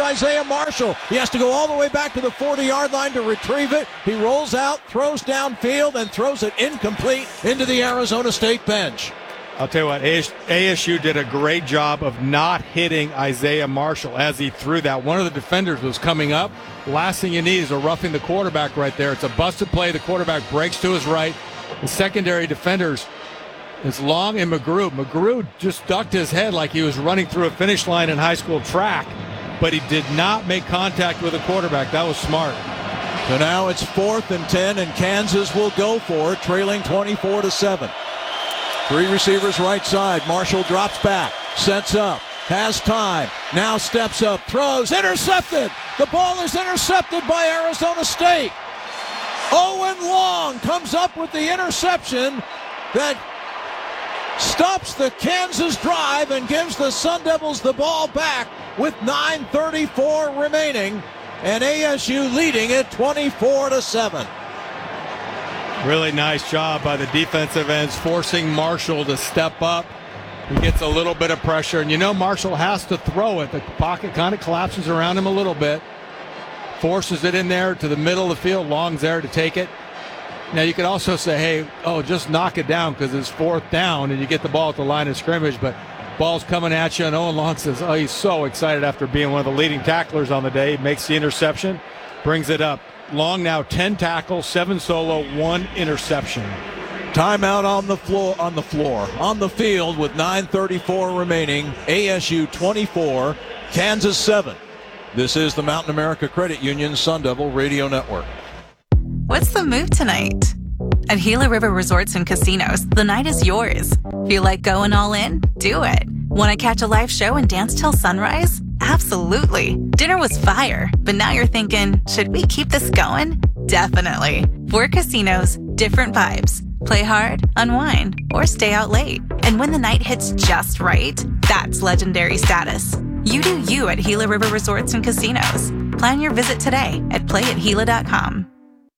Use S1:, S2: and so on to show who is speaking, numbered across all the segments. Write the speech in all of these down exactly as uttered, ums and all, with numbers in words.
S1: Isaiah Marshall. He has to go all the way back to the forty-yard line to retrieve it. He rolls out, throws downfield, and throws it incomplete into the Arizona State bench.
S2: I'll tell you what, A S U did a great job of not hitting Isaiah Marshall as he threw that. One of the defenders was coming up. Last thing you need is a roughing the quarterback right there. It's a busted play. The quarterback breaks to his right. The secondary defenders is Long and McGrew. McGrew just ducked his head like he was running through a finish line in high school track, but he did not make contact with the quarterback. That was smart.
S1: So now it's fourth and ten, and Kansas will go for it, trailing twenty-four to seven. Three receivers right side. Marshall drops back, sets up, has time, now steps up, throws, intercepted. The ball is intercepted by Arizona State. Owen Long comes up with the interception that stops the Kansas drive and gives the Sun Devils the ball back with nine thirty-four remaining, and A S U leading it twenty-four to seven.
S2: Really nice job by the defensive ends, forcing Marshall to step up. He gets a little bit of pressure, and you know Marshall has to throw it. The pocket kind of collapses around him a little bit, forces it in there to the middle of the field. Long's there to take it. Now, you could also say, hey, oh, just knock it down because it's fourth down and you get the ball at the line of scrimmage, but ball's coming at you, and Owen Long says, oh, he's so excited after being one of the leading tacklers on the day. He makes the interception, brings it up. Long now ten tackles, seven solo, one interception.
S1: Timeout on the floor, on the floor, on the field with nine thirty-four remaining. A S U twenty-four, Kansas seven. This is the Mountain America Credit Union Sun Devil Radio Network.
S3: What's the move tonight? At Gila River Resorts and Casinos, the night is yours. Feel like going all in? Do it. Want to catch a live show and dance till sunrise? Absolutely. Dinner was fire, but now you're thinking, should we keep this going? Definitely. Four casinos, different vibes. Play hard, unwind, or stay out late. And when the night hits just right, that's legendary status. You do you at Gila River Resorts and Casinos. Plan your visit today at play at gila dot com.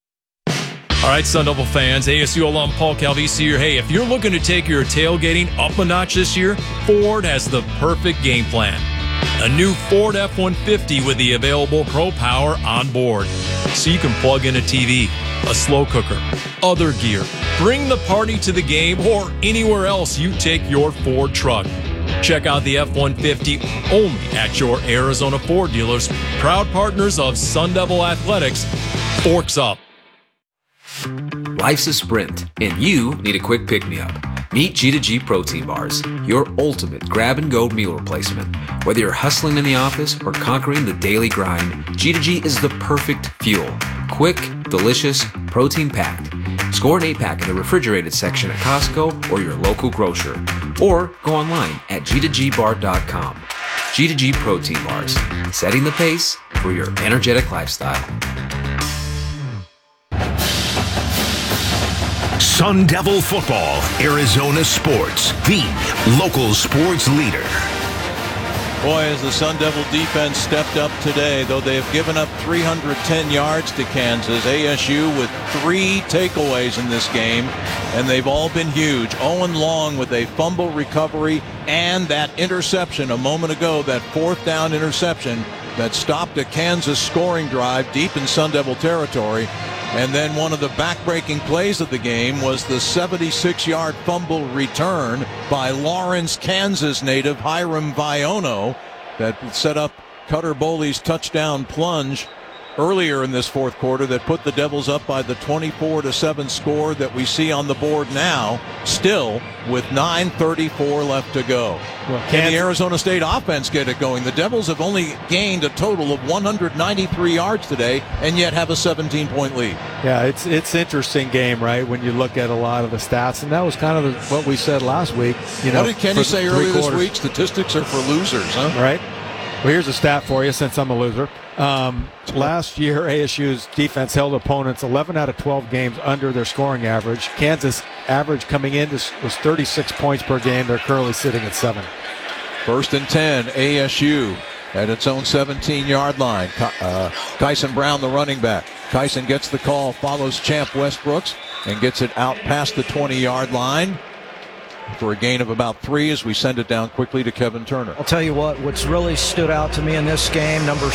S4: All right, Sun Devil fans, A S U alum Paul Calvisi here. Hey, if you're looking to take your tailgating up a notch this year, Ford has the perfect game plan. A new Ford F one fifty with the available Pro Power on board. So you can plug in a T V, a slow cooker, other gear. Bring the party to the game or anywhere else you take your Ford truck. Check out the F one fifty only at your Arizona Ford dealers. Proud partners of Sun Devil Athletics. Forks up.
S5: Life's a sprint, and you need a quick pick-me-up. Meet G two G Protein Bars, your ultimate grab-and-go meal replacement. Whether you're hustling in the office or conquering the daily grind, G two G is the perfect fuel. Quick, delicious, protein-packed. Score an eight-pack in the refrigerated section at Costco or your local grocer. Or go online at G two G bar dot com. G two G Protein Bars, setting the pace for your energetic lifestyle.
S6: Sun Devil Football, Arizona Sports, the local sports leader.
S1: Boy, as the Sun Devil defense stepped up today, though they have given up three hundred ten yards to Kansas, A S U with three takeaways in this game, and they've all been huge. Owen Long with a fumble recovery and that interception a moment ago, that fourth down interception that stopped a Kansas scoring drive deep in Sun Devil territory. And then one of the back-breaking plays of the game was the seventy-six-yard fumble return by Lawrence, Kansas native Hiram Viono that set up Cutter Boley's touchdown plunge earlier in this fourth quarter that put the Devils up by the twenty-four to seven score that we see on the board now, still with nine thirty-four left to go. Well, can the Arizona State offense get it going? The Devils have only gained a total of one hundred ninety-three yards today and yet have a seventeen-point lead.
S2: Yeah, it's it's interesting game, right, when you look at a lot of the stats, and that was kind of the, what we said last week. You know,
S1: what did Kenny say earlier this week? Statistics are for losers, huh?
S2: Right. Well, here's a stat for you since I'm a loser. Um, last year, A S U's defense held opponents eleven out of twelve games under their scoring average. Kansas' average coming in was thirty-six points per game. They're currently sitting at seven.
S1: First and ten, A S U at its own seventeen-yard line. Uh, Kyson Brown, the running back. Kyson gets the call, follows Champ Westbrooks, and gets it out past the twenty-yard line for a gain of about three as we send it down quickly to Kevin Turner.
S7: I'll tell you what, what's really stood out to me in this game, number